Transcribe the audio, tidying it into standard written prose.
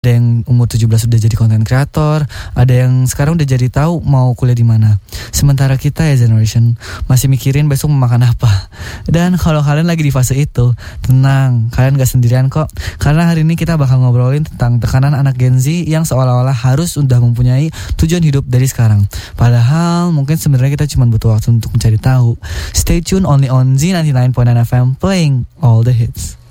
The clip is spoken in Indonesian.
Ada yang umur 17 udah jadi content creator, ada yang sekarang udah jadi tahu mau kuliah di mana. Sementara kita ya generation masih mikirin besok mau makan apa. Dan kalau kalian lagi di fase itu, tenang, kalian gak sendirian kok. Karena hari ini kita bakal ngobrolin tentang tekanan anak Gen Z yang seolah-olah harus udah mempunyai tujuan hidup dari sekarang. Padahal mungkin sebenarnya kita cuma butuh waktu untuk mencari tahu. Stay tune only on Z99.9 FM playing all the hits.